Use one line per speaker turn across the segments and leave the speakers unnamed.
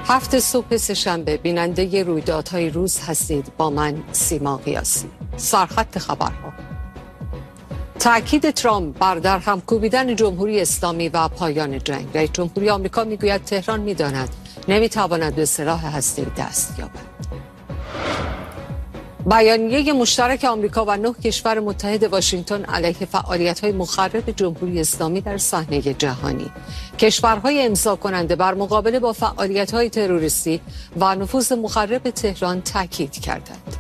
7 صبح سه‌شنبه بیننده رویدادهای روز هستید با من سیما قیاسی. سرخط خبرها: تأکید ترامپ بر درهم کوبیدن جمهوری اسلامی و پایان جنگ. رئیس جمهوری آمریکا میگوید تهران میداند نمیتواند به سلاح هسته‌ای دست یابد. بیانیه مشترک آمریکا و 9 کشور متحد واشنگتن علیه فعالیت‌های مخرب جمهوری اسلامی در صحنه جهانی. کشورهای امضا کننده بر مقابله با فعالیت‌های تروریستی و نفوذ مخرب تهران تاکید کردند.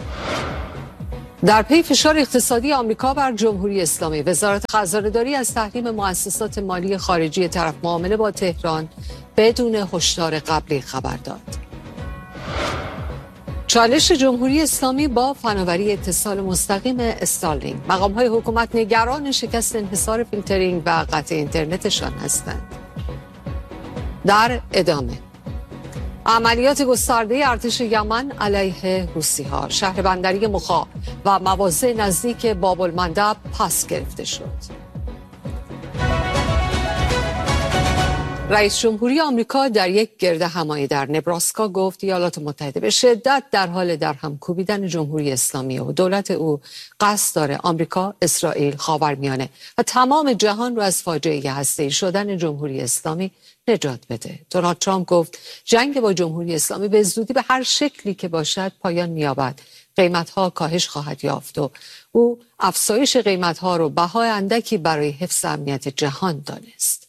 در پی فشار اقتصادی آمریکا بر جمهوری اسلامی، وزارت خزانه‌داری از تحریم مؤسسات مالی خارجی طرف معامله با تهران بدون هشدار قبلی خبر داد. چالش جمهوری اسلامی با فناوری اتصال مستقیم استارلینک. مقام‌های حکومت نگران شکست انحصار فیلترینگ و قطع اینترنتشان هستند. در ادامه عملیات گسترده ارتش یمن علیه حوثی‌ها. شهر بندری مخا و مواضع نزدیک باب‌المندب پس گرفته شد. رئیس جمهوری آمریکا در یک گردهمایی در نبراسکا گفت ایالات متحده به شدت در حال درهم کوبیدن جمهوری اسلامی و دولت او قصد داره آمریکا، اسرائیل، خاورمیانه و تمام جهان رو از فاجعه هسته‌ای شدن جمهوری اسلامی نجات بده. دونالد ترامپ گفت جنگ با جمهوری اسلامی به زودی به هر شکلی که باشد پایان می‌یابد. قیمت‌ها کاهش خواهد یافت و او افزایش قیمت‌ها رو بهای اندکی برای حفظ امنیت جهان دانست.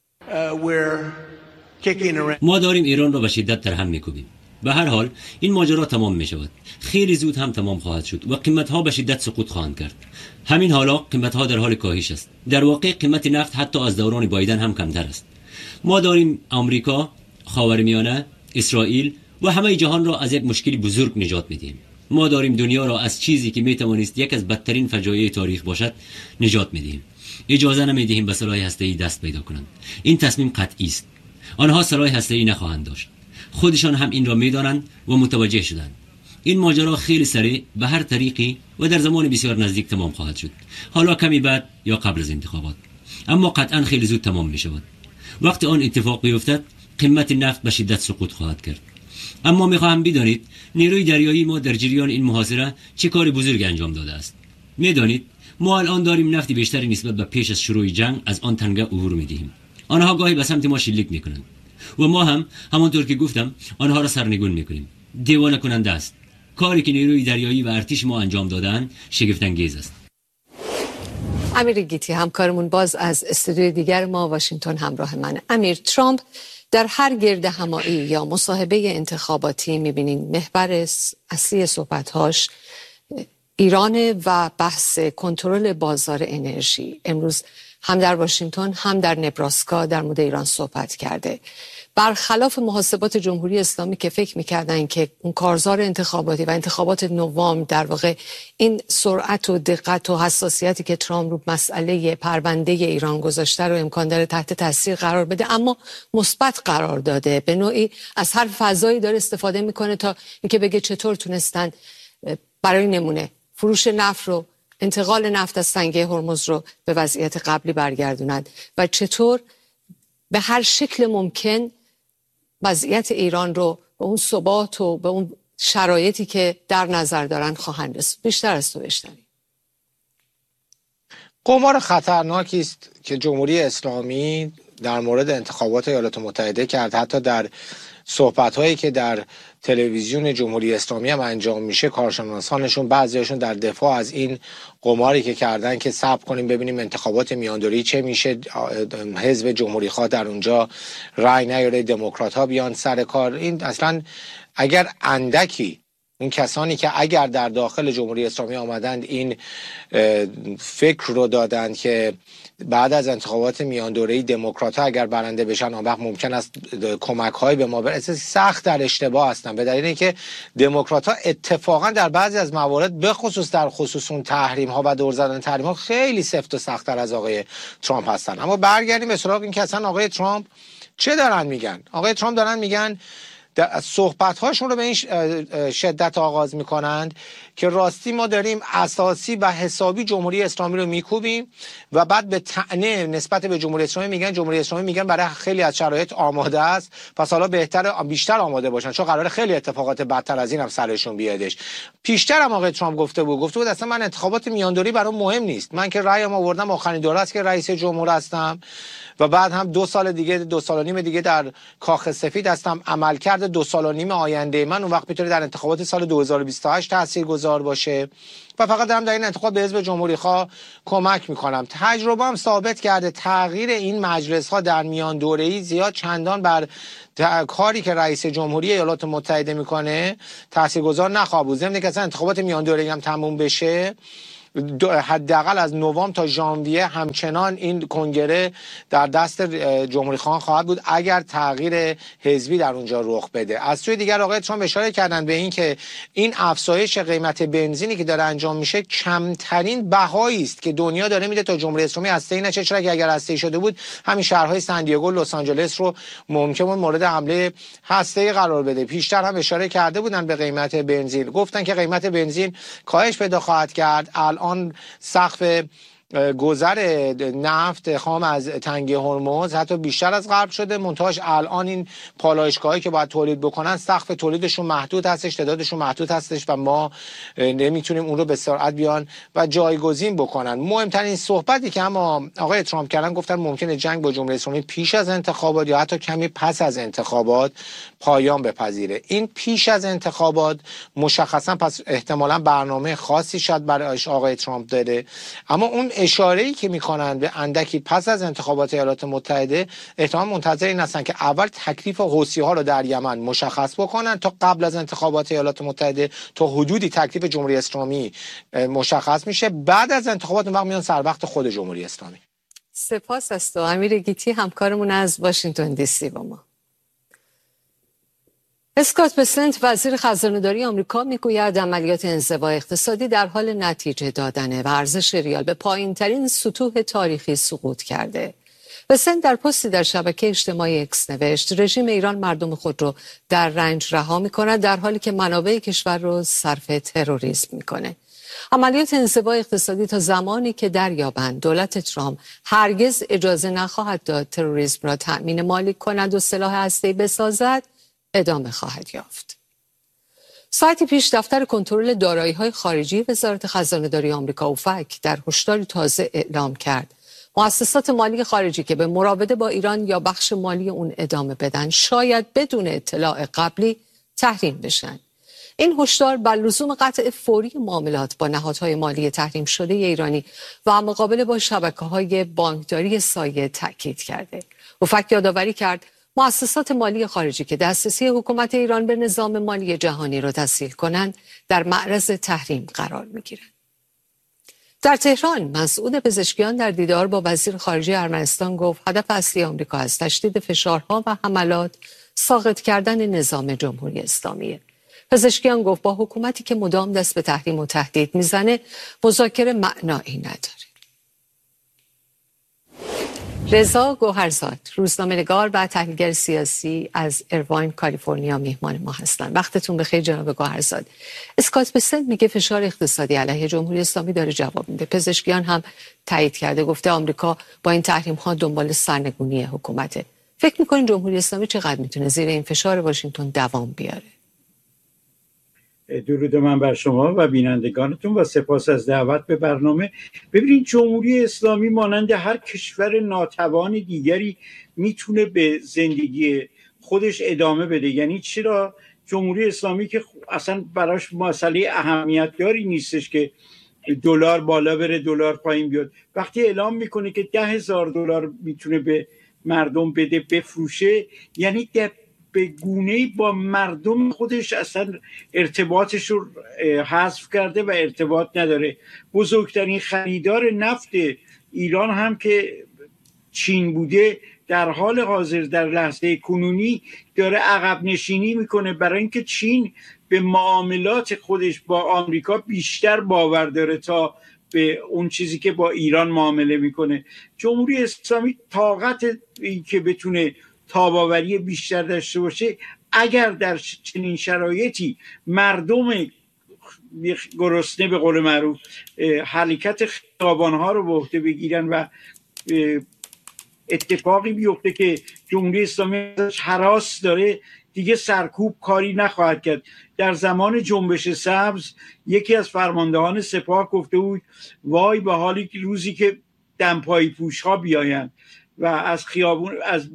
ما داریم ایران را به شدت درهم می‌کوبیم. به هر حال این ماجرا تمام می‌شود. خیلی زود هم تمام خواهد شد و قیمت‌ها به شدت سقوط خواهند کرد. همین حالا قیمت‌ها در حال کاهش است. در واقع قیمت نفت حتی از دوران بایدن هم کمتر است. ما داریم آمریکا، خاورمیانه، اسرائیل و همه جهان را از یک مشکل بزرگ نجات می‌دهیم. ما داریم دنیا را از چیزی که می‌توانست یک از بدترین فجایع تاریخ باشد نجات می‌دهیم. اجازه نمی‌دهیم به سلاح هسته‌ای دست پیدا کنند. این تصمیم قطعی است. آنها سلاح هسته‌ای نخواهند داشت. خودشان هم این را می‌دانند و متوجه شدند. این ماجرا خیلی سریع به هر طریقی و در زمان بسیار نزدیک تمام خواهد شد. حالا کمی بعد یا قبل از انتخابات. اما قطعاً خیلی زود تمام می‌شود. وقتی آن اتفاق بیفتد قیمت نفت به شدت سقوط خواهد کرد. اما می‌خواهم بدانید نیروی دریایی ما در جریان این محاصره چه کار بزرگی انجام داده است. می‌دانید ما الان داریم نفت بیشتری نسبت به پیش از شروع جنگ از آن تنگه عبور می‌دهیم. آنها گاهی به سمت ما شلیک می‌کنند و ما هم همانطور که گفتم آنها را سرنگون می‌کنیم. دیوانه کننده است. کاری که نیروی دریایی و ارتش ما انجام دادن شگفت انگیز است.
امیر گیتی همکارمون باز از استودیوی دیگر ما واشنگتن همراه منه. امیر، ترامپ در هر گردهمایی یا مصاحبه انتخاباتی می‌بینیم محور اصلی صحبت‌هاش ایران و بحث کنترل بازار انرژی. امروز هم در واشنگتن هم در نبراسکا در مورد ایران صحبت کرده. برخلاف محاسبات جمهوری اسلامی که فکر می‌کردن که اون کارزار انتخاباتی و انتخابات نوامبر در واقع این سرعت و دقت و حساسیتی که ترامپ رو مسئله پرونده ایران گذاشته رو امکان داره تحت تاثیر قرار بده، اما مثبت قرار داده. به نوعی از هر فضایی داره استفاده میکنه تا اینکه بگه چطور تونستن برای نمونه فروش نفت رو، انتقال نفت از تنگه هرمز رو به وضعیت قبلی برگردونند و چطور به هر شکل ممکن وضعیت ایران رو به اون ثبات و به اون شرایطی که در نظر دارن خواهند رسید. بیشتر از تو بشنویم.
قمار خطرناکی است که جمهوری اسلامی در مورد انتخابات ایالات متحده کرد. حتی در صحبت‌هایی که در تلویزیون جمهوری اسلامی هم انجام میشه، کارشناسانشون بعضیاشون در دفاع از این قماری که کردن که صبر کنیم ببینیم انتخابات میاندوری چه میشه، حزب جمهوری خواه در اونجا رای نیاره، دموکرات‌ها بیان سر کار. این اصلا اگر اندکی اون کسانی که اگر در داخل جمهوری اسلامی آمدند این فکر رو دادند که بعد از انتخابات میان دوره‌ای دموکرات‌ها اگر برنده بشن آن وقت ممکن است کمک‌های به ما برسه، سخت در اشتباه هستن. به دلیل اینکه دموکرات‌ها اتفاقا در بعضی از موارد به خصوص در خصوص اون تحریم‌ها و دور زدن تحریم‌ها خیلی سفت و سخت‌تر از آقای ترامپ هستن. اما برگردیم به سراغ این که اصلا آقای ترامپ چه دارن میگن. آقای ترامپ دارن میگن صحبت‌هاشون رو به این شدت آغاز می‌کنند که راستی ما داریم اساسی و حسابی جمهوری اسلامی رو میکوبیم و بعد به طعنه نسبت به جمهوری اسلامی میگن جمهوری اسلامی میگن برای خیلی از شرایط آماده است، پس حالا بیشتر آماده باشن چون قراره خیلی اتفاقات بدتر از این هم سرشون بیادش. پیشتر هم آقای ترامپ گفته بود اصلا من انتخابات میاندوری برام مهم نیست، من که رأیمو آوردم آخرین دوره است که رئیس جمهور هستم و بعد هم 2 سال دیگه 2 سال و نیم دیگه در کاخ سفید هستم، عملکرد 2 سال و نیم آینده من اون وقت میتونه در انتخابات سال 2028 تاثیرگذار باشه و فقط دارم در این انتخاب به حزب جمهوری خواه کمک میکنم. تجربه هم ثابت کرده تغییر این مجلس ها در میان دوره‌ای زیاد چندان بر کاری که رئیس جمهوری ایالات متحده میکنه تاثیرگذار نخواهد بود. ضمن که اصلا انتخابات میان دوره‌ای هم تموم بشه حداقل از نوامبر تا ژانویه همچنان این کنگره در دست جمهوری خواهان خواهد بود اگر تغییر حزبی در اونجا رخ بده. از سوی دیگر آقای ترامپ اشاره کردن به این که این افزایش قیمت بنزینی که داره انجام میشه کمترین بهایی است که دنیا داره میده تا جمهوری اسلامی هسته‌ای نشه، چرا که اگر هسته‌ای شده بود همین شهرهای سن دیگو، لس آنجلس رو ممکن بود مورد حمله هسته‌ای قرار بده. پیشتر هم اشاره کرده بودن به قیمت بنزین، گفتن که قیمت بنزین کاهش پیدا خواهد کرد. الان سقف گذر نفت خام از تنگه هرمز حتی بیشتر از قبل شده، منتهاش الان این پالایشگاهایی که باید تولید بکنن سقف تولیدشون محدود هستش، تعدادشون محدود هستش و ما نمیتونیم اون رو به سرعت بیان و جایگزین بکنن. مهمترین صحبتی که اما آقای ترامپ کردن گفتن ممکنه جنگ با جمهوری اسلامی پیش از انتخابات یا حتی کمی پس از انتخابات پایان بپذیره. این پیش از انتخابات مشخصا پس احتمالاً برنامه خاصی شاید برای آقای ترامپ داره، اما اون اشاره‌ای که می‌کنن به اندکی پس از انتخابات ایالات متحده احتمال منتظر این هستن که اول تکلیف حوثی‌ها رو در یمن مشخص بکنن تا قبل از انتخابات ایالات متحده تا حدودی تکلیف جمهوری اسلامی مشخص میشه، بعد از انتخابات اون وقت میان سر وقت خود جمهوری اسلامی.
سپاس است و امیر گیتی همکارمون از واشنگتن دی سی با ما. اسکات بسنت وزیر خزانه‌داری آمریکا میگوید عملیات انزوا اقتصادی در حال نتیجه دادنه و ارزش ریال به پایین‌ترین سطوح تاریخی سقوط کرده. بسنت در پستی در شبکه اجتماعی اکس نوشت رژیم ایران مردم خود رو در رنج رها می‌کند در حالی که منابع کشور رو صرف تروریسم می‌کنه. عملیات انزوا اقتصادی تا زمانی که دریابند دولت ترامپ هرگز اجازه نخواهد داد تروریسم را تأمین مالی کند و سلاح هسته‌ای بسازد ادامه خواهد یافت. ساعتی پیش دفتر کنترل دارایی‌های خارجی وزارت خزانه‌داری آمریکا اوفک در هشداری تازه اعلام کرد مؤسسات مالی خارجی که به مراوده با ایران یا بخش مالی اون ادامه بدن شاید بدون اطلاع قبلی تحریم بشن. این هشدار بر لزوم قطع فوری معاملات با نهادهای مالی تحریم شده ایرانی و مقابله با شبکه‌های بانکداری سایه تاکید کرده. اوفک یادآوری کرد مؤسسات مالی خارجی که دسترسی حکومت ایران به نظام مالی جهانی را تسهیل کنند در معرض تحریم قرار می‌گیرند. در تهران مسعود پزشکیان در دیدار با وزیر خارجه ارمنستان گفت هدف اصلی آمریکا از تشدید فشارها و حملات ساقط کردن نظام جمهوری اسلامی. پزشکیان گفت با حکومتی که مدام دست به تحریم و تهدید میزنه مذاکره معنایی نداره. رضا گوهرزاد روزنامه‌نگار و تحلیلگر سیاسی از ایرواین کالیفرنیا میهمان ما هستند. وقتتون بخیر جناب گوهرزاد. اسکات بسنت میگه فشار اقتصادی علیه جمهوری اسلامی داره جواب میده. پزشکیان هم تایید کرده، گفته آمریکا با این تحریم ها دنبال سرنگونی حکومته. فکر میکنین جمهوری اسلامی چقدر میتونه زیر این فشار واشنگتن دوام بیاره؟
درود من بر شما و بینندگانتون و سپاس از دعوت به برنامه. ببینید جمهوری اسلامی مانند هر کشور ناتوان دیگری میتونه به زندگی خودش ادامه بده. یعنی چرا جمهوری اسلامی که اصلا براش مسئله اهمیتداری نیستش که دلار بالا بره دلار پایین بیاد، وقتی اعلام میکنه که $10,000 میتونه به مردم بده بفروشه، یعنی به گونه‌ای با مردم خودش اصلا ارتباطش رو حذف کرده و ارتباط نداره. بزرگترین خریدار نفت ایران هم که چین بوده در حال حاضر در لحظه کنونی داره عقب نشینی میکنه، برای اینکه چین به معاملات خودش با آمریکا بیشتر باور داره تا به اون چیزی که با ایران معامله میکنه. جمهوری اسلامی طاقت این که بتونه تاباوری بیشتر داشته باشه اگر در چنین شرایطی مردم گرسنه به قول معروف حرکت خیابان‌ها رو به عهده بگیرن و اتفاقی بیفته که جمهوری اسلامی ازش هراس داره، دیگه سرکوب کاری نخواهد کرد. در زمان جنبش سبز یکی از فرماندهان سپاه گفته بود وای به حالی که روزی که دمپایی پوش ها بیاین و از خیابون از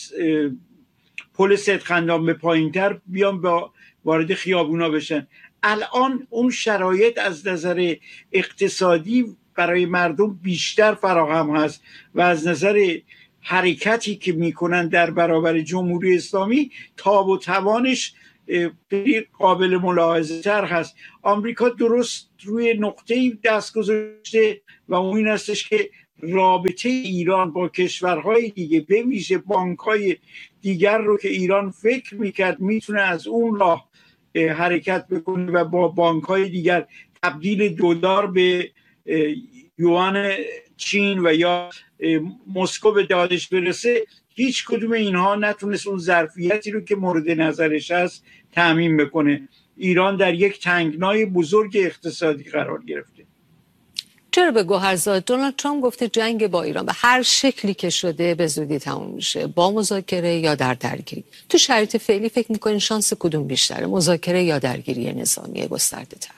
پل سیدخندان به پایینتر بیان با وارد خیابونا بشن. الان اون شرایط از نظر اقتصادی برای مردم بیشتر فراهم هست و از نظر حرکتی که میکنن در برابر جمهوری اسلامی تاب و توانش قابل ملاحظه تر هست. آمریکا درست روی نقطه‌ای دست گذاشته و اون این هستش که رابطه ایران با کشورهای دیگه به ویژه بانک‌های دیگر رو که ایران فکر میکرد میتونه از اون راه حرکت بکنه و با بانک‌های دیگر تبدیل دلار به یوان چین و یا مسکو به دادش برسه، هیچ کدوم اینها نتونست اون ظرفیتی رو که مورد نظرش هست تأمین بکنه. ایران در یک تنگنای بزرگ اقتصادی قرار گرفته.
جناب گوهرزاد، دونالد ترامپ گفته جنگ با ایران به هر شکلی که شده به زودی تموم میشه، با مذاکره یا در درگیری. تو شرایط فعلی فکر میکنین شانس کدوم بیشتره، مذاکره یا درگیری نظامی گسترده تر؟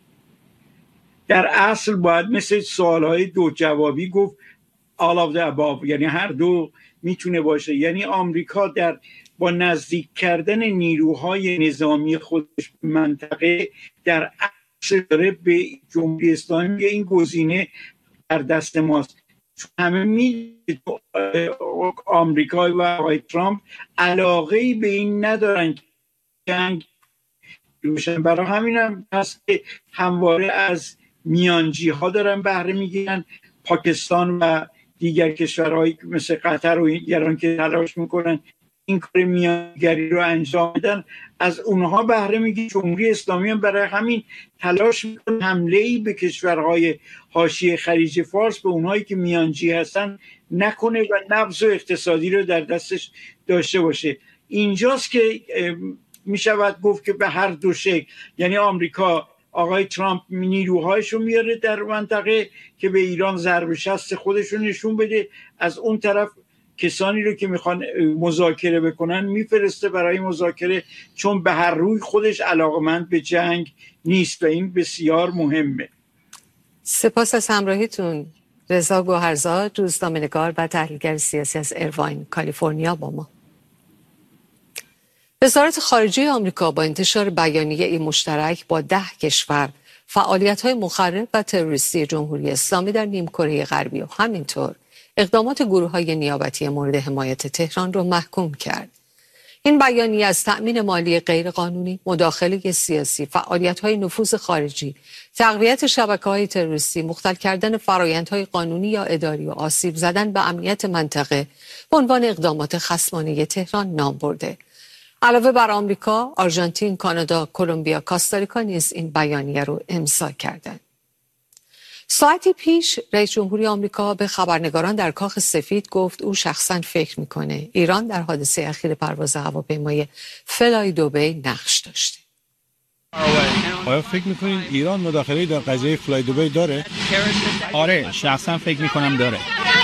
در اصل باید مثل سوالهای دو جوابی گفت all of the above، یعنی هر دو میتونه باشه. یعنی آمریکا با نزدیک کردن نیروهای نظامی خودش به منطقه در اصل داره به جمهوری اسلامی این گزینه در دست ماست. همه آمریکا و آقای ترامپ علاقه‌ای به این ندارن که جنگ روشن. برای همین هم هست که همواره از میانجی ها دارن بهره میگیرن. پاکستان و دیگر کشورهایی مثل قطر و دیگران که تلاش میکنن این کار میانگری رو انجام بدن از اونها بهره میگیره. جمهوری اسلامی هم برای همین تلاش میکنه حمله‌ای به کشورهای حاشیه خلیج فارس، به اونهایی که میانجی هستن نکنه و نبض اقتصادی رو در دستش داشته باشه. اینجاست که میشود گفت که به هر دو شکل، یعنی آمریکا آقای ترامپ نیروهایشو میاره در منطقه که به ایران ضرب شست خودشو نشون بده، از اون طرف کسانی رو که میخوان مذاکره بکنن میفرسته برای مذاکره، چون به هر روی خودش علاقمند به جنگ نیست و این بسیار مهمه.
سپاس از همراهیتون. رضا گوهرزاد، روزنامه‌نگار و تحلیلگر سیاسی از ایرواین، کالیفرنیا با ما. وزارت خارجه آمریکا با انتشار بیانیه‌ای مشترک با 10 کشور فعالیت‌های مخرب و تروریستی جمهوری اسلامی در نیمکره غربی و همینطور اقدامات گروه‌های نیابتی مورد حمایت تهران را محکوم کرد. این بیانیه از تأمین مالی غیرقانونی، مداخله سیاسی، فعالیت‌های نفوذ خارجی، تقویت شبکه‌های تروریستی، مختل کردن فرآیندهای قانونی یا اداری و آسیب زدن به امنیت منطقه به عنوان اقدامات خصمانه تهران نام برده. علاوه بر آمریکا، آرژانتین، کانادا، کلمبیا، کاستاریکا نیز این بیانیه رو امضا کردند. ساعتی پیش رئیس جمهوری آمریکا به خبرنگاران در کاخ سفید گفت او شخصا فکر میکنه ایران در حادثه اخیر پرواز هواپیمای فلای دوبی نقش داشته.
آیا فکر میکنین ایران مداخله‌ای در قضیه فلای دوبی داره؟
آره، شخصا فکر میکنم داره.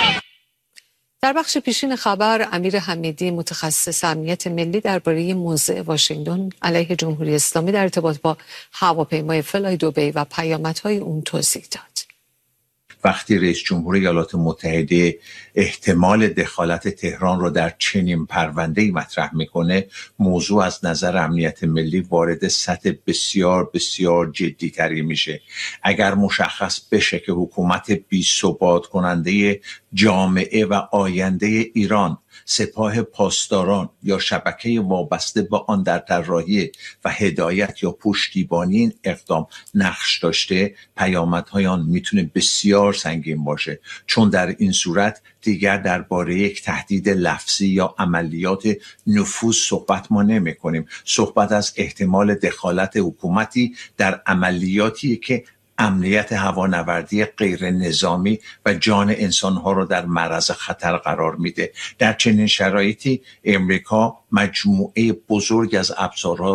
در بخش پیشین خبر، امیر حمیدی متخصص امنیت ملی درباره موضع واشنگتن علیه جمهوری اسلامی در ارتباط با هواپیمای فلای دوبی و پیامدهای اون توضیح داد.
وقتی رئیس جمهور ایالات متحده احتمال دخالت تهران رو در چنین پرونده‌ای مطرح میکنه، موضوع از نظر امنیت ملی وارد سطح بسیار بسیار جدی تری میشه. اگر مشخص بشه که حکومت بی‌ثبات کننده جامعه و آینده ایران سپاه پاسداران یا شبکه وابسته با آن در طراحی و هدایت یا پشتیبانی این اقدام نقش داشته، پیامدهای آن میتونه بسیار سنگین باشه، چون در این صورت دیگر درباره یک تهدید لفظی یا عملیات نفوذ صحبت ما نمی کنیم. صحبت از احتمال دخالت حکومتی در عملیاتی که امنیت هوانوردی غیر نظامی و جان انسانها را در معرض خطر قرار میده. در چنین شرایطی امریکا مجموعه بزرگ از ابزارها رو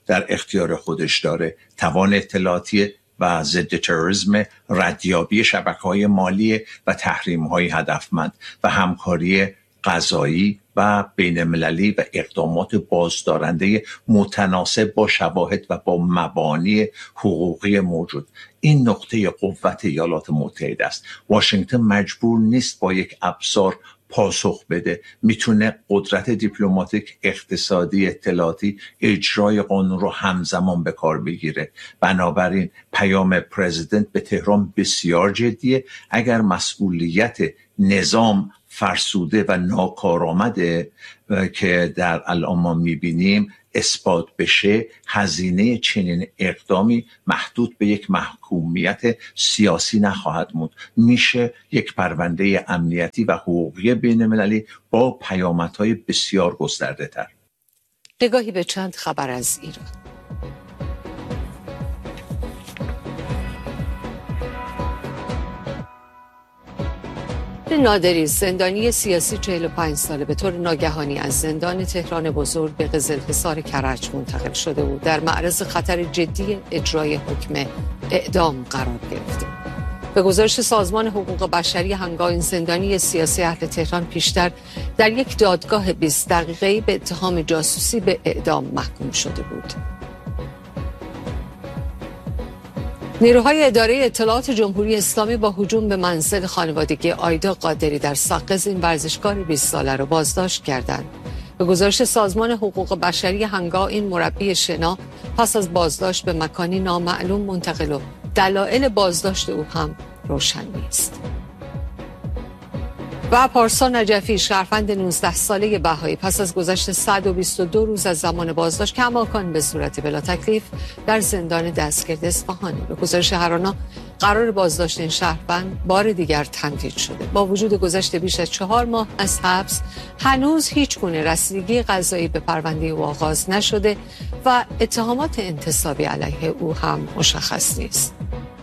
در اختیار خودش داره، توان اطلاعاتی و ضد تروریسم، ردیابی شبکه‌های مالی و تحریم‌های هدفمند و همکاری قضایی و بین‌المللی و اقدامات بازدارنده متناسب با شواهد و با مبانی حقوقی موجود. این نقطه قوت ایالات متحده است. واشنگتن مجبور نیست با یک ابزار پاسخ بده، میتونه قدرت دیپلماتیک، اقتصادی، اطلاعاتی، اجرای قانون رو همزمان به کار بگیره. بنابراین پیام پرزیدنت به تهران بسیار جدیه. اگر مسئولیت نظام فرسوده و ناکارآمده که در الان ما میبینیم اثبات بشه، هزینه چنین اقدامی محدود به یک محکومیت سیاسی نخواهد موند. میشه یک پرونده امنیتی و حقوقی بین‌المللی با پیامدهای بسیار گسترده تر.
نگاهی به چند خبر از ایران. نادری، زندانی سیاسی 45 ساله، به طور ناگهانی از زندان تهران بزرگ به قزلحصار کرج منتقل شده بود. در معرض خطر جدی اجرای حکم اعدام قرار گرفته. به گزارش سازمان حقوق بشری، هنگام این زندانی سیاسی اهل تهران پیشتر در یک دادگاه 20 دقیقه‌ای به اتهام جاسوسی به اعدام محکوم شده بود. نیروهای اداره اطلاعات جمهوری اسلامی با هجوم به منزل خانوادگی آیدا قادری در ساغز این ورزشکار 20 ساله را بازداشت کردند. به گزارش سازمان حقوق بشری، هنگام این مربی شنا پس از بازداشت به مکانی نامعلوم منتقل و دلایل بازداشت او هم روشن نیست. و پارسا نجفی، شهروند 19 ساله بهایی، پس از گذشت 122 روز از زمان بازداشت کماکان به صورت بلا تکلیف در زندان دستگرد اصفهان. به گزارش هرانا قرار بازداشت این شهروند بار دیگر تمدید شده. با وجود گذشت بیش از 4 ماه از حبس، هنوز هیچ گونه رسیدگی قضایی به پرونده او آغاز نشده و اتهامات انتصابی علیه او هم مشخص نیست.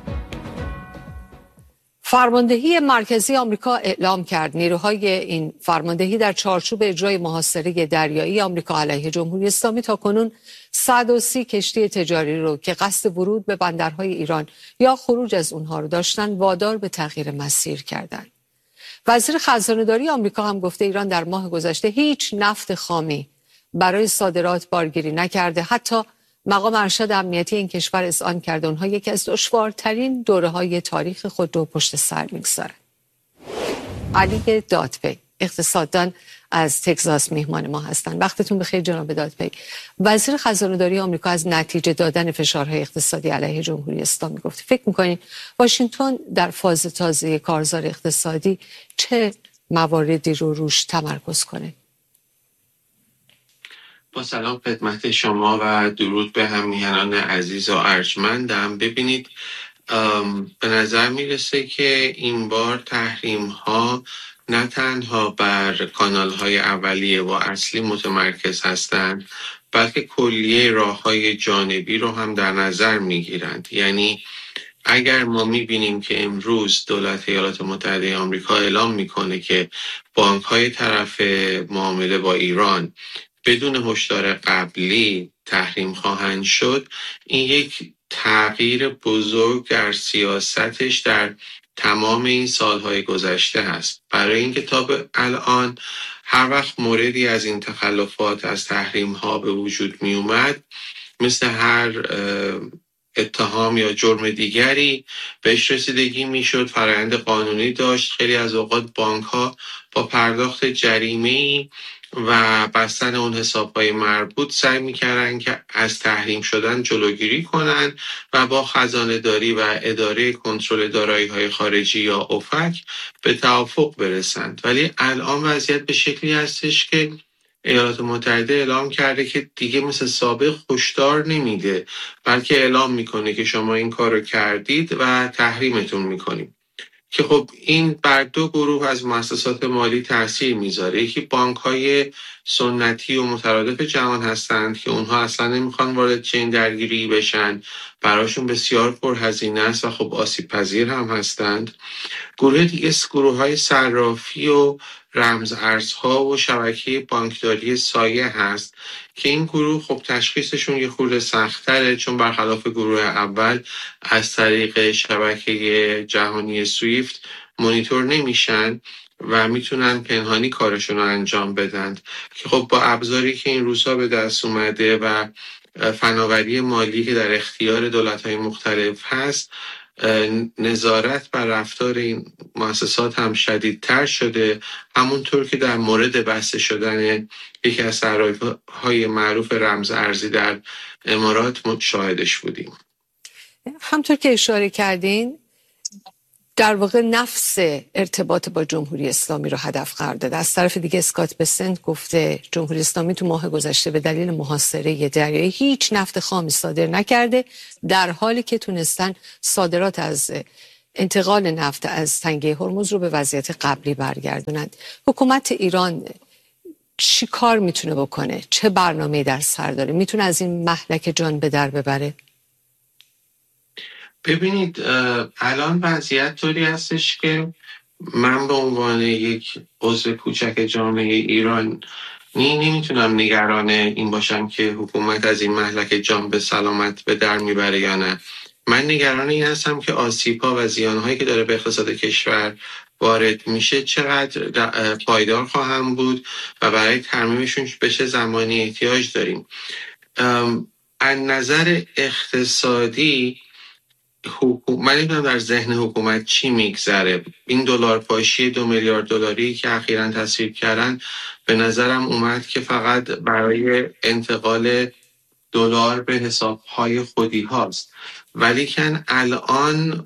فرماندهی مرکزی آمریکا اعلام کرد نیروهای این فرماندهی در چارچوب اجرای محاصره دریایی آمریکا علیه جمهوری اسلامی تاکنون 130 کشتی تجاری رو که قصد ورود به بندرهای ایران یا خروج از اونها رو داشتن وادار به تغییر مسیر کردند. وزیر خزانه‌داری آمریکا هم گفته ایران در ماه گذشته هیچ نفت خامی برای صادرات بارگیری نکرده. حتی مقام ارشد امنیتی این کشور اذعان کرده اونها یکی از دشوارترین دوره‌های تاریخ خود رو پشت سر می‌گذارند. علی دادپی، اقتصاددان از تگزاس میهمان ما هستند. وقتتون بخیر جناب دادپی. وزیر خزانه‌داری آمریکا از نتیجه دادن فشارهای اقتصادی علیه جمهوری اسلامی گفت. فکر می‌کنید واشنگتن در فاز تازه کارزار اقتصادی چه مواردی رو روش تمرکز کنه؟
با سلام خدمت شما و درود به همیهنان عزیز و ارجمندم. ببینید، به نظر میرسه که این بار تحریم ها نه تنها بر کانال های اولیه و اصلی متمرکز هستند، بلکه کلیه راه های جانبی رو هم در نظر میگیرند. یعنی اگر ما میبینیم که امروز دولت ایالات متحده آمریکا اعلام میکنه که بانک های طرف معامله با ایران بدون هشدار قبلی تحریم خواهند شد، این یک تغییر بزرگ در سیاستش در تمام این سالهای گذشته هست. برای اینکه تا به الان هر وقت موردی از این تخلفات از تحریم ها به وجود می اومد، مثل هر اتهام یا جرم دیگری بهش رسیدگی می شد، فرآیند قانونی داشت. خیلی از اوقات بانک ها با پرداخت جریمه‌ای و بستن اون حساب‌های مربوط سعی می‌کردن که از تحریم شدن جلوگیری کنن و با خزانه‌داری و اداره کنترل دارایی‌های خارجی یا اوفک به توافق برسند. ولی الان وضعیت به شکلی هستش که ایالات متحده اعلام کرده که دیگه مثل سابق هشدار نمیده، بلکه اعلام میکنه که شما این کارو کردید و تحریمتون میکنیم. که خب این بر دو گروه از مؤسسات مالی تاثیر میذاره. یکی بانک‌های سنتی و مترادف جهان هستند که اونها اصلا نمیخوان وارد چنین درگیری بشن، براشون بسیار پرهزینه است و خب آسیب پذیر هم هستند. گروه دیگه گروه‌های صرافی و رمز ارزها و شبکه بانکداری سایه هست که این گروه خب تشخیصشون یه خورده سخت‌تره، چون برخلاف گروه اول از طریق شبکه جهانی سویفت مانیتور نمیشن و میتونن پنهانی کارشون رو انجام بدن که خب با ابزاری که این روزها به دست اومده و فناوری مالی که در اختیار دولت‌های مختلف هست، نظارت بر رفتار این مؤسسات هم شدیدتر شده، همونطور که در مورد بسته شدن یکی از صرافی‌های معروف رمز ارزی در امارات شاهدش بودیم.
همطور که اشاره کردین، در واقع نفس ارتباط با جمهوری اسلامی رو هدف قرار داده. از طرف دیگه اسکات بسنت گفته جمهوری اسلامی تو ماه گذشته به دلیل محاصره دریایی هیچ نفت خامی صادر نکرده، در حالی که تونستن صادرات از انتقال نفت از تنگه هرمز رو به وضعیت قبلی برگردونند. حکومت ایران چی کار میتونه بکنه؟ چه برنامه‌ای در سر داره؟ میتونه از این مهلک جان به در ببره؟
ببینید، الان وضعیت طوری هستش که من به عنوان یک عضو کوچک جامعه ایران نمیتونم نگران این باشم که حکومت از این مهلک جان به سلامت به در میبره یا نه. من نگران این هستم که آسیب‌ها و زیان‌هایی که داره به اقتصاد کشور وارد میشه چقدر پایدار خواهم بود و برای ترمیمشون به چه زمانی احتیاج داریم. از نظر اقتصادی من نمیدونم در ذهن حکومت چی میگذره. این دلار پاشی 2 میلیارد دلاری که اخیراً تصویب کردن به نظرم اومد که فقط برای انتقال دلار به حسابهای خودی هاست، ولیکن الان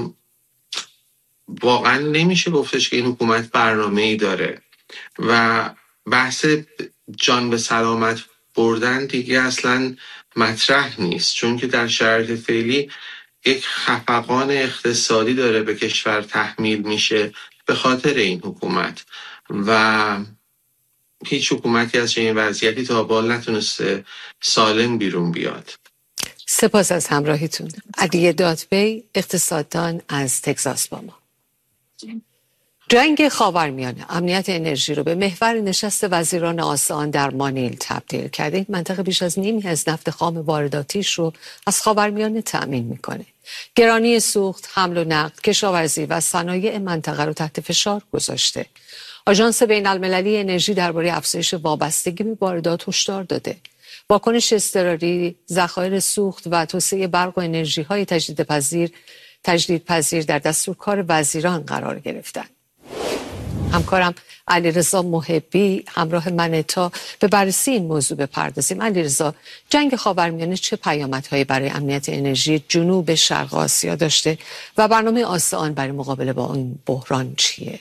واقعا نمیشه گفتش که این حکومت برنامه‌ای داره و بحث جان به سلامت بردن دیگه اصلا مطرح نیست، چون که در شرایط فعلی یک خفقان اقتصادی داره به کشور تحمیل میشه به خاطر این حکومت و هیچ حکومتی از چنین وضعیتی تا بال نتونسته سالم بیرون بیاد.
سپاس از همراهیتون. علی دادبی، اقتصاددان از تگزاس با ما. جنگ خاورمیانه امنیت انرژی رو به محور نشست وزیران آسیان در مانیل تبدیل کرده. این منطقه بیش از نیمی از نفت خام وارداتیش رو از خاورمیانه تأمین میکنه. گرانی سوخت، حمل و نقل، کشاورزی و صنایع منطقه رو تحت فشار گذاشته. آژانس بین‌المللی انرژی درباره افزایش وابستگی به واردات هشدار داده. واکنش اضطراری، ذخایر سوخت و توسعه برق و انرژی‌های تجدیدپذیر در دستورکار وزیران قرار گرفتند. همکارم علیرضا محبی همراه من تا به بررسی این موضوع بپردازیم. علیرضا، جنگ خاورمیانه چه پیامدهایی برای امنیت انرژی جنوب شرق آسیا داشته و برنامه آسیان برای مقابله با این بحران چیه؟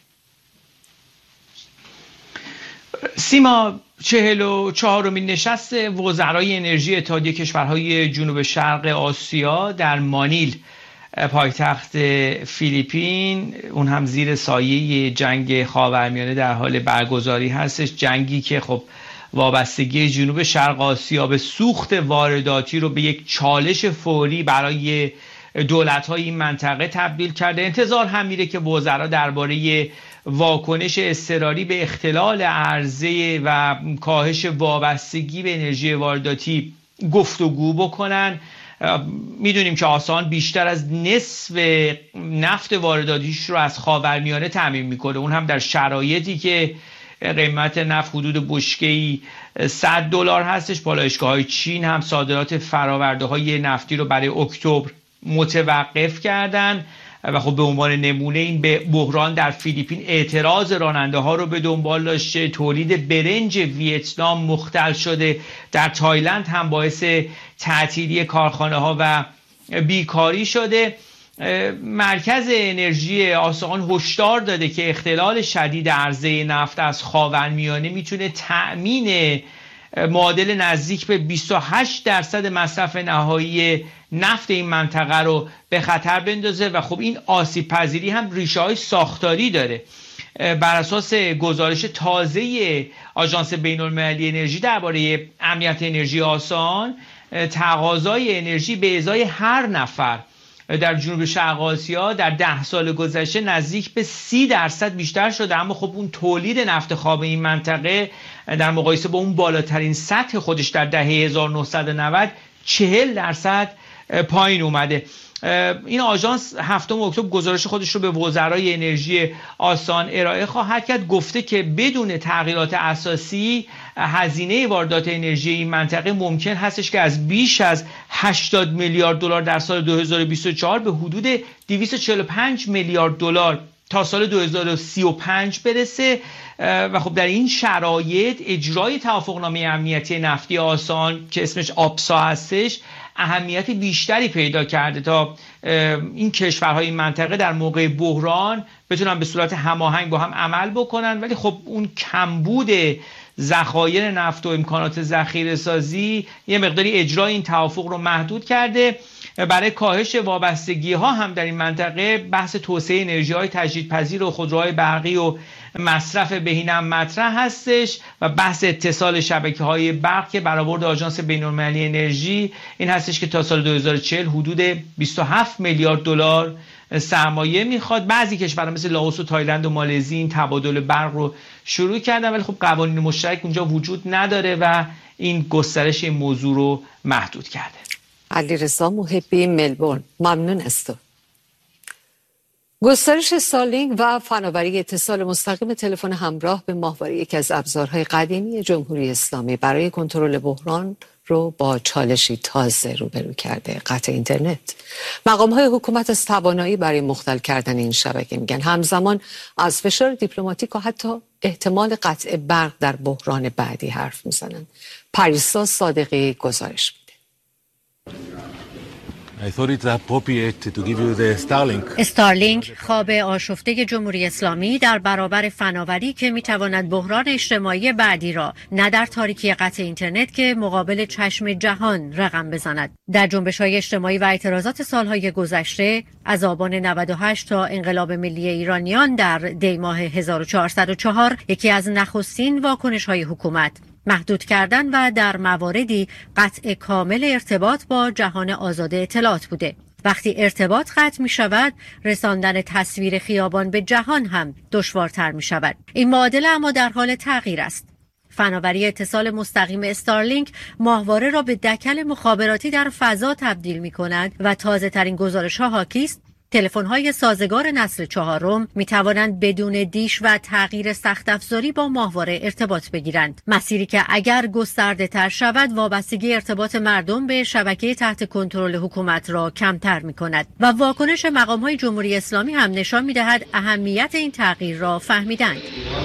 سیما، 44مین نشست وزرای انرژی اتحادیه کشورهای جنوب شرق آسیا در مانیل پایتخت فیلیپین، اون هم زیر سایه جنگ خاورمیانه در حال برگزاری هستش. جنگی که خب وابستگی جنوب شرق آسیا به سوخت وارداتی رو به یک چالش فوری برای دولت‌های این منطقه تبدیل کرده. انتظار هم میره که وزرا درباره واکنش اضطراری به اختلال عرضه و کاهش وابستگی به انرژی وارداتی گفتگو بکنن. میدونیم که آسیان بیشتر از نصف نفت وارداتیش رو از خاورمیانه تامین میکنه، اون هم در شرایطی که قیمت نفت حدود بشکه‌ای $100 هستش. پالایشگاه‌های چین هم صادرات فرآورده‌های نفتی رو برای اکتبر متوقف کردن و خب به عنوان نمونه این به بحران در فیلیپین اعتراض راننده ها رو به دنبال داشته. تولید برنج ویتنام مختل شده. در تایلند هم باعث تعطیلی کارخانه ها و بیکاری شده. مرکز انرژی آسیان هشدار داده که اختلال شدید عرضه نفت از خاورمیانه میتونه تأمین معادل نزدیک به 28% مصرف نهایی نفت این منطقه رو به خطر بندازه و خب این آسیب پذیری هم ریشه های ساختاری داره. بر اساس گزارش تازه آژانس بین‌المللی انرژی درباره امنیت انرژی آسیان، تقاضای انرژی به ازای هر نفر در جنوب شرق آسیا در 10 سال گذشته نزدیک به 30% بیشتر شده، اما خب اون تولید نفت خواب این منطقه در مقایسه با اون بالاترین سطح خودش در دهه 1990 40% پایین اومده. این آژانس 7 اکتبر گزارش خودش رو به وزرای انرژی آسان ارائه خواهد کرد. گفته که بدون تغییرات اساسی هزینه واردات انرژی این منطقه ممکن هستش که از بیش از 80 میلیارد دلار در سال 2024 به حدود 245 میلیارد دلار تا سال 2035 برسه. و خب در این شرایط اجرای توافقنامه امنیتی نفتی آسان که اسمش آپسا هستش اهمیت بیشتری پیدا کرده تا این کشورهای منطقه در موقع بحران بتونن به صورت هماهنگ با هم عمل بکنن، ولی خب اون کمبود ذخایر نفت و امکانات ذخیره سازی یه مقداری اجرای این توافق رو محدود کرده. برای کاهش وابستگی ها هم در این منطقه بحث توسعه انرژی های تجدیدپذیر و خودروهای برقی و مصرف بهینه هم مطرح هستش و بحث اتصال شبکه های برق که برآورد آژانس بین‌المللی انرژی این هستش که تا سال 2040 حدود 27 میلیارد دلار سرمایه میخواد. بعضی کشورها مثل لاوس و تایلند و مالزی این تبادل برق رو شروع کردن، ولی خب قوانین مشترک اونجا وجود نداره و این گسترش این موضوع رو محدود کرده.
علیرضا محبی، ملبورن، ممنون از تو. گسترش استارلینک و فناوری اتصال مستقیم تلفن همراه به ماهواره یکی از ابزارهای قدیمی جمهوری اسلامی برای کنترل بحران رو با چالشی تازه روبرو کرده: قطع اینترنت. مقام‌های حکومت از توانایی برای مختل کردن این شبکه میگن، همزمان از فشار دیپلماتیک و حتی احتمال قطع برق در بحران بعدی حرف میزنن. پریسا صادقی گزارش میده.
استارلینک خواب آشفته جمهوری اسلامی در برابر فناوری که میتواند بحران اجتماعی بعدی را نه در تاریکی قطع اینترنت که مقابل چشم جهان رقم بزند. در جنبش‌های اجتماعی و اعتراضات سالهای گذشته از آبان 98 تا انقلاب ملی ایرانیان در دی ماه 1404 یکی از نخستین واکنش‌های حکومت محدود کردن و در مواردی قطع کامل ارتباط با جهان آزاد اطلاعات بوده. وقتی ارتباط قطع می شود، رساندن تصویر خیابان به جهان هم دشوارتر می شود. این معادله اما در حال تغییر است. فناوری اتصال مستقیم استارلینک ماهواره را به دکل مخابراتی در فضا تبدیل می کند و تازه ترین گزارش ها حاکی است تلفن‌های سازگار نسل 4 می توانند بدون دیش و تغییر سخت افزاری با ماهواره ارتباط بگیرند. مسیری که اگر گسترده تر شود وابستگی ارتباط مردم به شبکه تحت کنترل حکومت را کمتر می کند و واکنش مقام‌های جمهوری اسلامی هم نشان می دهد اهمیت این تغییر را فهمیدند.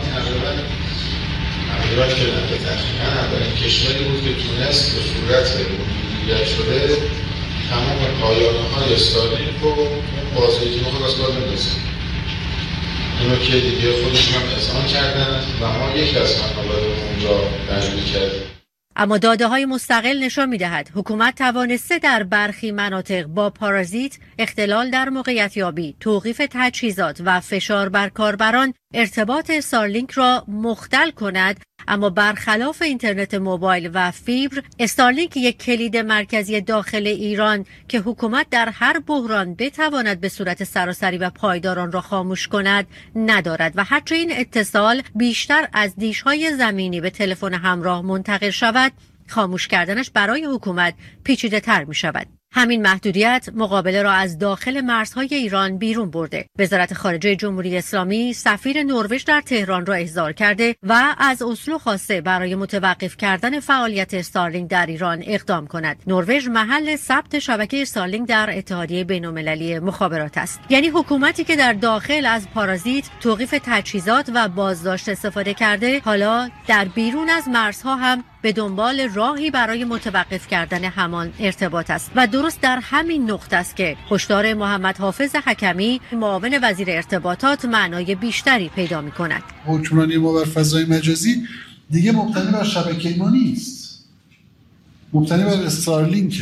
تغییرات که در کشوری بود که تونست به صورت مدیریت شده تمام پایانه‌های استارلینک رو بازدهی که از کار بندازیم. اینو که دیگه خودشون هم اذعان کردن و ما یکی از منابع اونجا درگیر کردیم.
اما داده‌های مستقل نشان می‌دهد حکومت توانسته در برخی مناطق با پارازیت، اختلال در موقعیت یابی، توقیف تجهیزات و فشار بر کاربران ارتباط استارلینک را مختل کند، اما برخلاف اینترنت موبایل و فیبر، استارلینک یک کلید مرکزی داخل ایران که حکومت در هر بحران بتواند به صورت سراسری و پایدار آن را خاموش کند ندارد و هرچه این اتصال بیشتر از دیش‌های زمینی به تلفن همراه منتقل شود، خاموش کردنش برای حکومت پیچیده تر می شود. همین محدودیت مقابله را از داخل مرزهای ایران بیرون برده. وزارت خارجه جمهوری اسلامی سفیر نروژ در تهران را احضار کرده و از اسلو خواسته برای متوقف کردن فعالیت استارلینک در ایران اقدام کند. نروژ محل ثبت شبکه استارلینک در اتحادیه بین‌المللی مخابرات است. یعنی حکومتی که در داخل از پارازیت، توقیف تجهیزات و بازداشت استفاده کرده، حالا در بیرون از مرزها هم به دنبال راهی برای متوقف کردن همان ارتباط است و درست در همین نقطه است که هشدار محمد حافظ حکمی معاون وزیر ارتباطات معنای بیشتری پیدا می‌کند.
حکمرانی ما بر فضای مجازی دیگه مبتنی بر شبکه ما نیست، مبتنی بر استارلینک.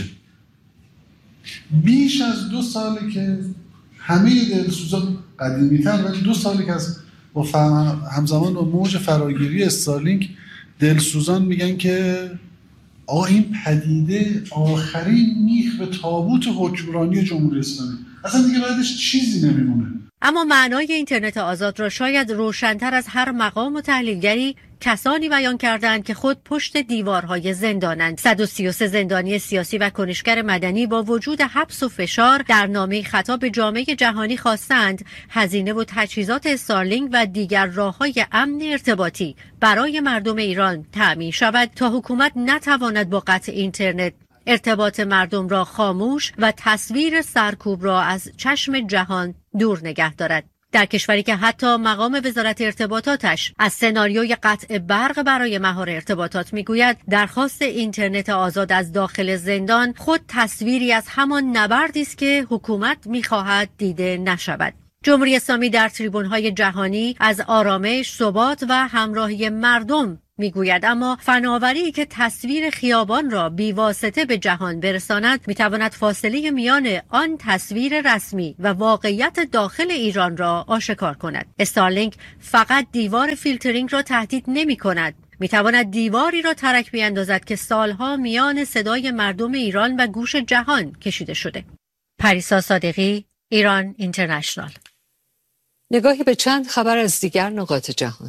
بیش از 2 ساله که همه دلسوزان قدیمی‌تر، ولی 2 ساله که از با همزمان با موج فراگیری استارلینک دلسوزان میگن که آقا این پدیده آخرین میخ به تابوت حکمرانی جمهوری اسلامی. اصلا دیگه بعدش چیزی نمیمونه.
اما معنای اینترنت آزاد را شاید روشن‌تر از هر مقام و تحلیلگری کسانی بیان کردند که خود پشت دیوارهای زندانند. 133 زندانی سیاسی و کنشگر مدنی با وجود حبس و فشار در نامه خطاب به جامعه جهانی خواستند هزینه و تجهیزات استارلینک و دیگر راه‌های امن ارتباطی برای مردم ایران تأمین شود تا حکومت نتواند با قطع اینترنت ارتباط مردم را خاموش و تصویر سرکوب را از چشم جهان دور نگه دارد. در کشوری که حتی مقام وزارت ارتباطاتش از سناریوی قطع برق برای مهار ارتباطات میگوید، درخواست اینترنت آزاد از داخل زندان خود تصویری از همان نبردی است که حکومت میخواهد دیده نشود. جمهوری اسلامی در تریبون‌های جهانی از آرامش، ثبات و همراهی مردم میگوید، اما فناوری که تصویر خیابان را بیواسطه به جهان برساند میتواند فاصله میان آن تصویر رسمی و واقعیت داخل ایران را آشکار کند. استارلینک فقط دیوار فیلترینگ را تهدید نمی کند، میتواند دیواری را ترک بیاندازد که سالها میان صدای مردم ایران و گوش جهان کشیده شده. پریسا صادقی، ایران اینترنشنال.
نگاهی به چند خبر از دیگر نقاط جهان.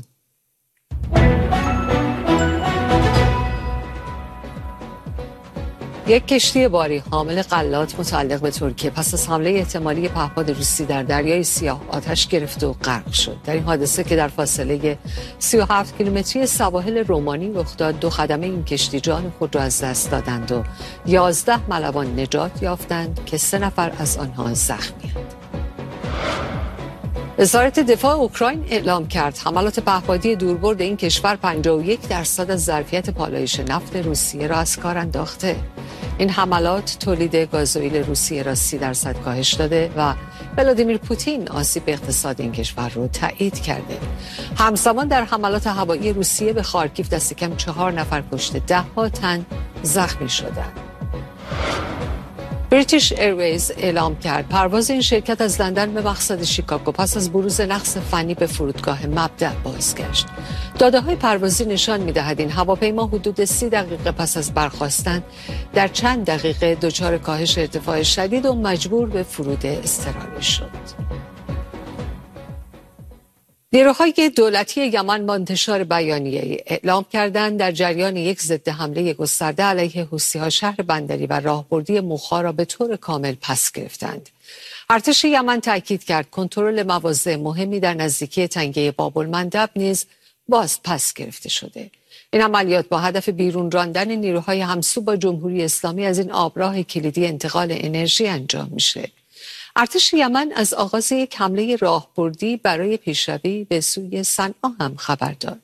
یک کشتی باری حامل غلات متعلق به ترکیه پس از حمله احتمالی پهپاد روسی در دریای سیاه آتش گرفت و غرق شد. در این حادثه که در فاصله 37 کیلومتری سواحل رومانی رخ داد، 2 خدمه این کشتی جان خود را از دست دادند و 11 ملوان نجات یافتند که 3 نفر از آنها زخمی‌اند. وزارت دفاع اوکراین اعلام کرد حملات پهپادی دوربرد این کشور 51% از ظرفیت پالایش نفت روسیه را از کار انداخته. این حملات تولید گازوئیل روسیه را 30% کاهش داده و ولادیمیر پوتین آسیب به اقتصاد این کشور را تایید کرده. همزمان در حملات هوایی روسیه به خارکیف دست کم 4 نفر کشته، 10 تن زخمی شدند. بریتیش ایرویز اعلام کرد پرواز این شرکت از لندن به مقصد شیکاگو پس از بروز نقص فنی به فرودگاه مبدأ بازگشت. داده‌های پروازی نشان می‌دهد این هواپیما حدود 30 دقیقه پس از برخاستن در چند دقیقه دچار کاهش ارتفاع شدید و مجبور به فرود اضطراری شد. نیروهای دولتی یمن با انتشار بیانیه‌ای اعلام کردند در جریان یک ضد حمله گسترده علیه حوثی‌ها شهر بندری و راهبردی موخا را به طور کامل پس گرفتند. ارتش یمن تاکید کرد کنترل مواضع مهمی در نزدیکی تنگه باب‌المندب نیز باز پس گرفته شده. این عملیات با هدف بیرون راندن نیروهای همسو با جمهوری اسلامی از این آبراه کلیدی انتقال انرژی انجام میشه. ارتش یمن از آغاز یک حمله راهبردی برای پیشروی به سوی صنعا هم خبر داد.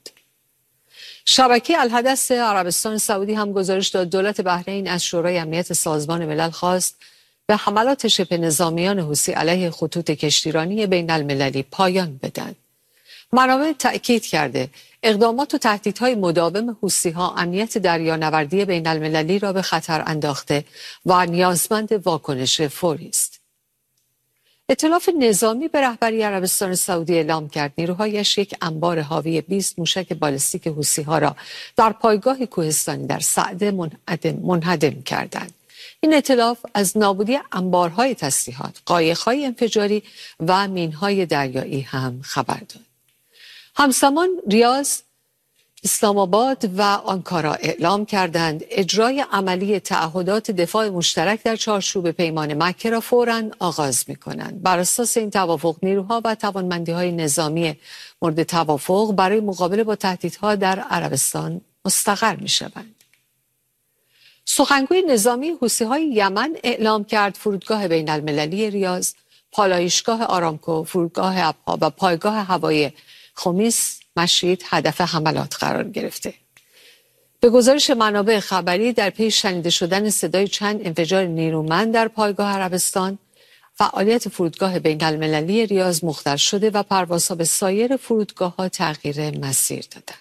شبکه الحدث عربستان سعودی هم گزارش داد دولت بحرین از شورای امنیت سازمان ملل خواست به حملات شبه نظامیان حوثی علیه خطوط کشتیرانی بین المللی پایان بدهند. منابع تأکید کرده اقدامات و تهدیدهای مداوم حوثی‌ها امنیت دریانوردی بین المللی را به خطر انداخته و نیازمند واکنش فوری است. ائتلاف نظامی به رهبری عربستان سعودی اعلام کرد نیروهایش یک انبار حاوی 20 موشک بالستیک حوثی‌ها را در پایگاه کوهستانی در سعده منهدم کردند. این ائتلاف از نابودی انبارهای تسلیحات، قایق‌های انفجاری و مین‌های دریایی هم خبر داد. همزمان ریاض، اسلام آباد و آنکارا اعلام کردند اجرای عملی تعهدات دفاع مشترک در چارچوب پیمان مکه را فوراً آغاز می‌کنند. بر اساس این توافق نیروها و توانمندی‌های نظامی مورد توافق برای مقابله با تهدیدها در عربستان مستقر می‌شوند. سخنگوی نظامی حوثی‌های یمن اعلام کرد فرودگاه بین المللی ریاض، پالایشگاه آرامکو، فرودگاه ابها و پایگاه هوایی خمیس مشید هدف حملات قرار گرفته. به گزارش منابع خبری در پی شنیده شدن صدای چند انفجار نیرومند در پایگاه عربستان، فعالیت فرودگاه بین المللی ریاض مختل شده و پروازها به سایر فرودگاه‌ها تغییر مسیر دادند.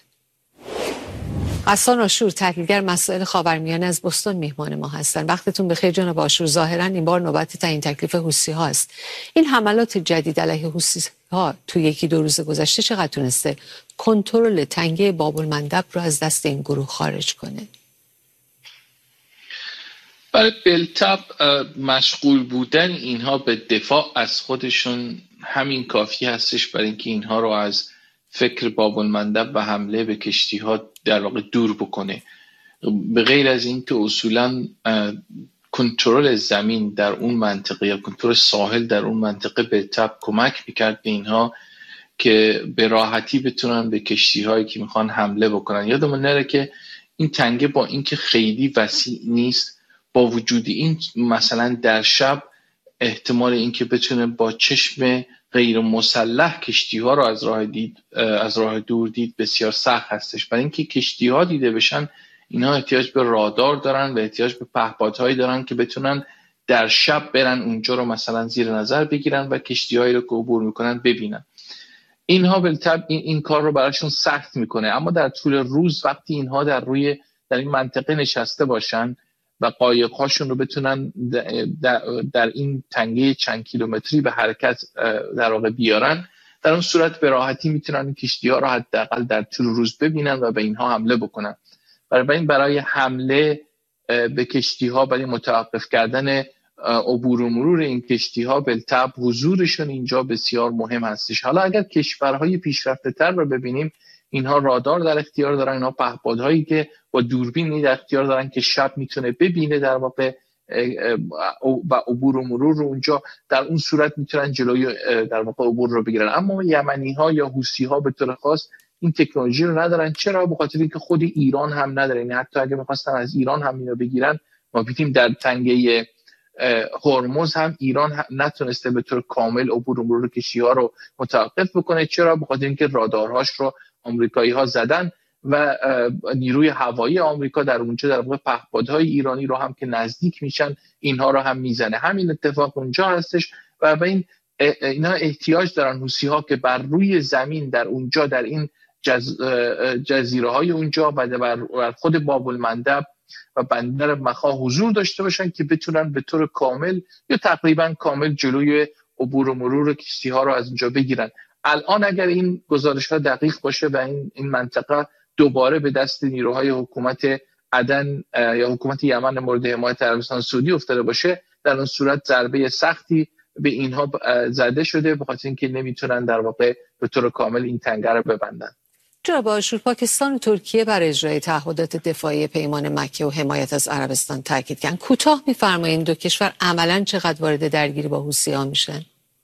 حسان آشور، تحلیلگر مسائل خاورمیانه از بوستون میهمان ما هستند. وقتتون بخیر جناب آشور. ظاهرا این بار نوبت تعیین تکلیف حوثی‌ها است. این حملات جدید علیه حوثی‌ها تو 1-2 روز گذشته چقدر تونسته کنترل تنگه باب‌المندب رو از دست این گروه خارج کنه؟
برای بالطبع مشغول بودن اینها به دفاع از خودشون همین کافی هستش برای اینکه اینها رو از فکر باب المندب و حمله به کشتی ها در واقع دور بکنه. به غیر از این که اصولا کنترل زمین در اون منطقه یا کنترل ساحل در اون منطقه بالطبع کمک میکرد به اینها که به راحتی بتونن به کشتی هایی که میخوان حمله بکنن. یادمون نره که این تنگه با اینکه خیلی وسیع نیست، با وجود این مثلا در شب احتمال اینکه بتونه با چشم غیر مسلح کشتی ها رو از راه دور دید بسیار سخت هستش. برای اینکه کشتی ها دیده بشن اینها احتیاج به رادار دارن و احتیاج به پهپادهایی دارن که بتونن در شب برن اونجا رو مثلا زیر نظر بگیرن و کشتی هایی رو که عبور میکنن ببینن. اینها بالطبع این کار رو براشون سخت میکنه، اما در طول روز وقتی اینها در این منطقه نشسته باشن و قایق‌هاشون رو بتونن در این تنگه چند کیلومتری به حرکت در واقع بیارن، در اون صورت به راحتی میتونن کشتی‌ها رو حداقل در طول روز ببینن و به اینها حمله بکنن. برای حمله به کشتی‌ها، برای متوقف کردن عبور و مرور این کشتی‌ها بالطبع حضورشون اینجا بسیار مهم هستش. حالا اگر کشورهای پیشرفته‌تر رو ببینیم، اینها رادار در اختیار دارن، اینها پهپادهایی که با دوربینی در اختیار دارن که شب میتونه ببینه در واقع و عبور و مرور رو اونجا، در اون صورت میتونن جلوی در واقع عبور رو بگیرن. اما یمنی‌ها یا حوثی‌ها به طور خاص این تکنولوژی رو ندارن. چرا؟ به خاطر اینکه خود ایران هم نداره. یعنی حتی اگه می‌خواستن از ایران هم اینو بگیرن، ما دیدیم در تنگه هرمز هم ایران نتونسته به طور کامل عبور و مرور کشتی‌ها رو متوقف بکنه. چرا؟ به خاطر اینکه رادارهاش رو آمریکایی‌ها زدن و نیروی هوایی آمریکا در اونجا در واقع پهپادهای ایرانی رو هم که نزدیک میشن اینها رو هم میزنه. همین اتفاق اونجا هستش و به اینا احتیاج دارن حوثی‌ها که بر روی زمین در اونجا در این جزیره‌های اونجا و بر خود باب المندب و بندر مخا حضور داشته باشن که بتونن به طور کامل یا تقریبا کامل جلوی عبور و مرور کشتی‌ها رو از اونجا بگیرن. الان اگر این گزارش‌ها دقیق باشه و این منطقه دوباره به دست نیروهای حکومت عدن یا حکومت یمن مورد حمایت عربستان سعودی افتاده باشه، در اون صورت ضربه سختی به اینها زده شده، به خاطر اینکه نمیتونن در واقع به طور کامل این تنگه رو ببندن.
جناب آشور، پاکستان و ترکیه بر اجرای تعهدات دفاعی پیمان مکه و حمایت از عربستان تاکید کردن. کوتاه می‌فرمایید این دو کشور عملاً چقدر وارد درگیری با حوثی‌ها میشن؟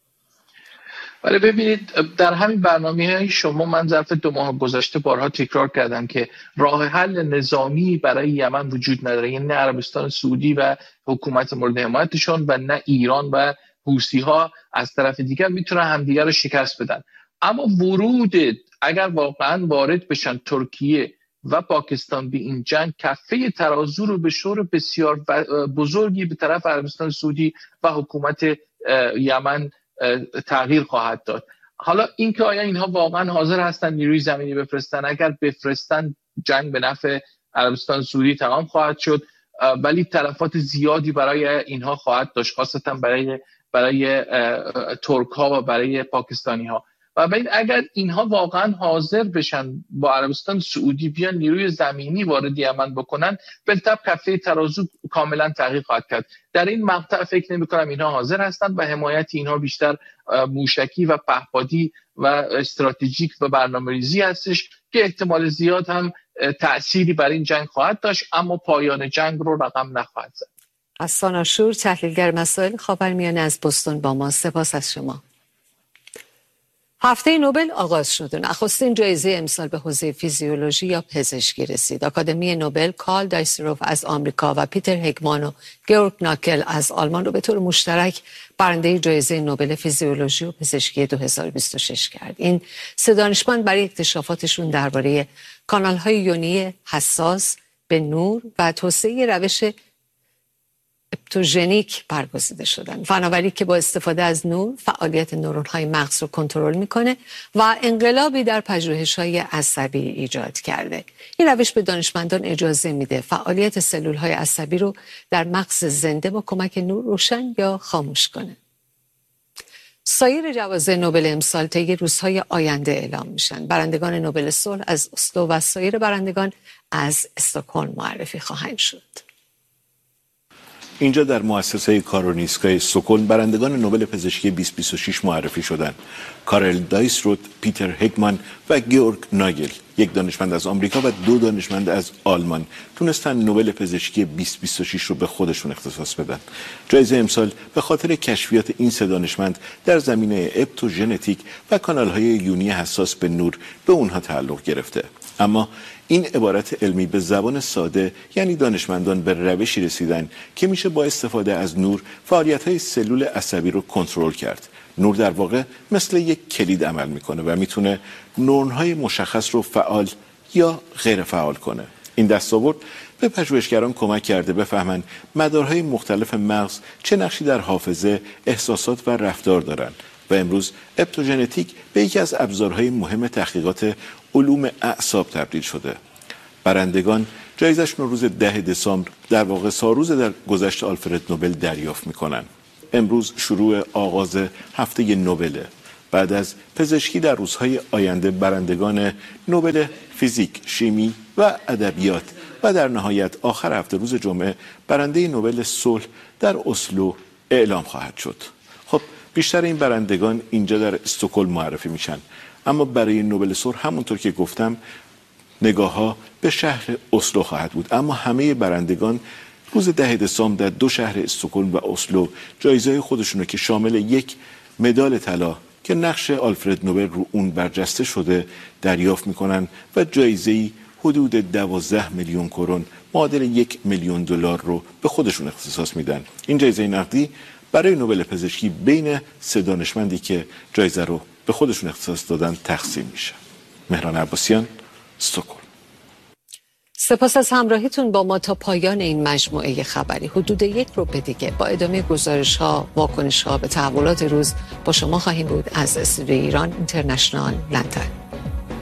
ولی ببینید، در همین برنامه شما من ظرف 2 ماه گذشته بارها تکرار کردم که راه حل نظامی برای یمن وجود نداره. یعنی نه عربستان سعودی و حکومت مورد حمایتشون و نه ایران و حوثی‌ها از طرف دیگر میتونن همدیگر رو شکست بدن. اما اگر واقعا وارد بشن ترکیه و پاکستان به این جنگ، کفه ترازو رو به شور بسیار بزرگی به طرف عربستان سعودی و حکومت یمن تغییر خواهد داد. حالا اینکه آیا اینها واقعا حاضر هستن نیروی زمینی بفرستن، اگر بفرستن جنگ به نفع عربستان سعودی تمام خواهد شد، ولی تلفات زیادی برای اینها خواهد داشت، خاصتا برای ترک ها و برای پاکستانی ها. و اگر اینها واقعا حاضر بشن با عربستان سعودی بیان نیروی زمینی وارد یمن بکنن، بالطبع کفه ترازو کاملا تغییر خواهد کرد. در این مقطع فکر نمی‌کنم اینها حاضر هستند و حمایت اینها بیشتر موشکی و پهپادی و استراتژیک و برنامه‌ریزی هستش که احتمال زیاد هم تأثیری بر این جنگ خواهد داشت، اما پایان جنگ رو رقم نخواهد زد.
حسان آشور، تحلیلگر مسائل خاورمیانه از بوستون با ما. سپاس از شما. هفته نوبل آغاز شد و نخستین جایزه امسال به حوزه فیزیولوژی یا پزشکی رسید. آکادمی نوبل کارل دایسروف از آمریکا و پیتر هگمان و گیورگ ناکل از آلمان رو به طور مشترک برنده جایزه نوبل فیزیولوژی و پزشکی 2026 کرد. این 3 دانشمند برای اکتشافاتشون درباره کانال‌های یونی حساس به نور و توسعه روش اپتوژنیک برگزیده شدن. فناوری که با استفاده از نور فعالیت نورون‌های مغز رو کنترل میکنه و انقلابی در پژوهش‌های عصبی ایجاد کرده. این روش به دانشمندان اجازه میده فعالیت سلول‌های عصبی رو در مغز زنده با کمک نور روشن یا خاموش کنه. سایر جوایز نوبل امسال طی روزهای آینده اعلام میشن. برندگان نوبل صلح از اسلو و سایر برندگان از استکهلم معرفی خواهند شد.
اینجا در مؤسسه کارولینسکای استکهلم برندگان نوبل پزشکی 2026 معرفی شدند. کارل دایسروت، پیتر هگمان و گیورگ ناگل، یک دانشمند از آمریکا و 2 دانشمند از آلمان، تونستن نوبل پزشکی 2026 رو به خودشون اختصاص بدن. جایزه امسال به خاطر کشفیات این 3 دانشمند در زمینه اپتوژنتیک و کانال‌های یونی حساس به نور به اونها تعلق گرفته. اما این عبارت علمی به زبان ساده یعنی دانشمندان به روشی رسیدن که میشه با استفاده از نور فعالیت‌های سلول عصبی رو کنترل کرد. نور در واقع مثل یک کلید عمل میکنه و میتونه نورون‌های مشخص رو فعال یا غیر فعال کنه. این دستاورد به پژوهشگران کمک کرده بفهمن مدارهای مختلف مغز چه نقشی در حافظه، احساسات و رفتار دارن و امروز اپتوژنتیک به یکی از ابزارهای مهم تحقیقات علوم اعصاب تبدیل شده. برندگان جایزه‌شون رو روز 10 دسامبر در واقع سالروز در گذشت آلفرد نوبل دریافت میکنن. امروز شروع آغاز هفته نوبل. بعد از پزشکی در روزهای آینده برندگان نوبل فیزیک، شیمی و ادبیات و در نهایت آخر هفته روز جمعه برنده نوبل صلح در اسلو اعلام خواهد شد. خب بیشتر این برندگان اینجا در استکهلم معرفی میشن، اما برای نوبل صلح همونطور که گفتم نگاه‌ها به شهر اسلو خواهد بود. اما همه برندگان روز 10 دسامبر در 2 شهر استکهلم و اسلو جایزه خودشونو که شامل یک مدال طلا که نقش آلفرد نوبل رو اون برجسته شده دریافت میکنن و جایزه‌ای حدود 12 میلیون کرون معادل 1 میلیون دلار رو به خودشون اختصاص میدن. این جایزه نقدی برای نوبل پزشکی بین 3 دانشمندی که جایزه رو به خودشون اختصاص دادن تقسیم میشه. مهران عباسیان، استکهلم.
سپاس از همراهیتون با ما تا پایان این مجموعه خبری. حدود 1 ربع دیگه با ادامه گزارش‌ها، واکنش‌ها به تحولات روز با شما خواهیم بود از استودیوی ایران اینترنشنال لندن.